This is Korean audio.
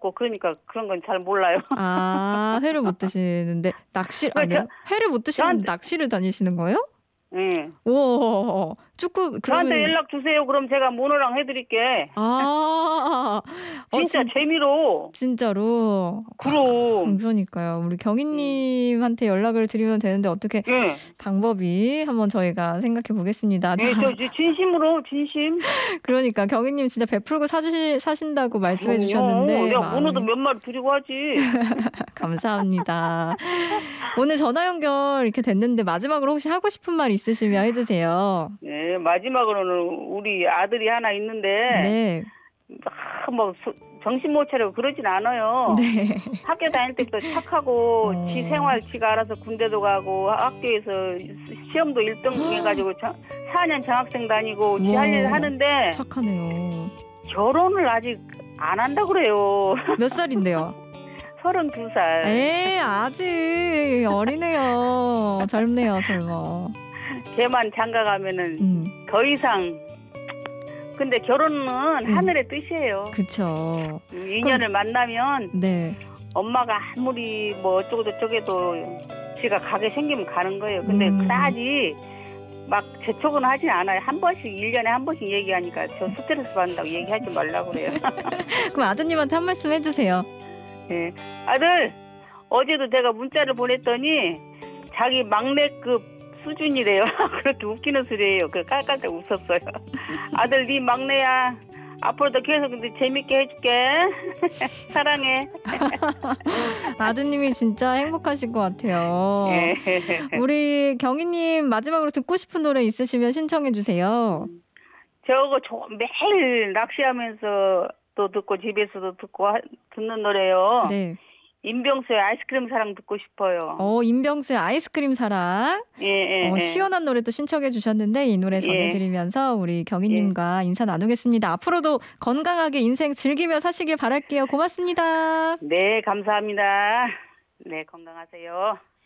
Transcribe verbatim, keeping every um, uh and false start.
없고 그러니까 그런 건 잘 몰라요. 아, 회를 못 드시는데 낚시 아니요? 회를 못 드시는데 저한테 낚시를 다니시는 거예요? 예. 우와. 축구 저한테 그러면 연락 주세요. 그럼 제가 모노랑 해 드릴게. 아. 어 진짜 진 재미로. 진짜로. 그럼. 그러니까요. 우리 경희 음. 님한테 연락을 드리면 되는데 어떻게 예. 방법이 한번 저희가 생각해 보겠습니다. 예, 자. 저 저 진심으로 진심. 그러니까 경희 님 진짜 베풀고 사주시 사신다고 말씀해 그럼요. 주셨는데 내가 모노도 마음이 몇 마리 드리고 하지. 감사합니다. 오늘 전화 연결 이렇게 됐는데 마지막으로 혹시 하고 싶은 말 있으시면 해 주세요. 예, 마지막으로는 우리 아들이 하나 있는데 네. 아, 뭐 소- 정신 못 차리고 그러진 않아요. 네. 학교 다닐 때부터 착하고 어. 지 생활 지가 알아서 군대도 가고 학교에서 시험도 일 등 해가지고 사 년 장학생 다니고 지 할 일 우와. 하는데 착하네요. 결혼을 아직 안 한다 그래요. 몇 살인데요? 서른두 살. 에이, 아직 어리네요. 젊네요, 젊어. 걔만 장가 가면은 음. 더 이상. 근데 결혼은 음. 하늘의 뜻이에요. 그쵸. 음, 인연을 만나면 네. 엄마가 아무리 뭐 어쩌고 저쩌고도 지가 가게 생기면 가는 거예요. 근데 음. 그다지 막 재촉은 하진 않아요. 한 번씩 일 년에 한 번씩 얘기하니까 저 스트레스 받는다고 얘기하지 말라고 그래요. 그럼 아드님한테 한 말씀 해주세요. 예. 아들 어제도 내가 문자를 보냈더니 자기 막내급 수준이래요. 그렇게 웃기는 소리예요. 그 깔깔깔 웃었어요. 아들 네 막내야. 앞으로도 계속 근데 재밌게 해줄게. 사랑해. 아드님이 진짜 행복하실 것 같아요. 예. 우리 경희님 마지막으로 듣고 싶은 노래 있으시면 신청해 주세요. 저거 저 매일 낚시하면서 또 듣고 집에서도 듣고 하, 듣는 노래요. 네. 임병수의 아이스크림 사랑 듣고 싶어요. 어, 임병수의 아이스크림 사랑. 예, 예, 어, 예. 시원한 노래 또 신청해 주셨는데 이 노래 전해드리면서 우리 경희님과 인사 나누겠습니다. 앞으로도 건강하게 인생 즐기며 사시길 바랄게요. 고맙습니다. 네, 감사합니다. 네, 건강하세요.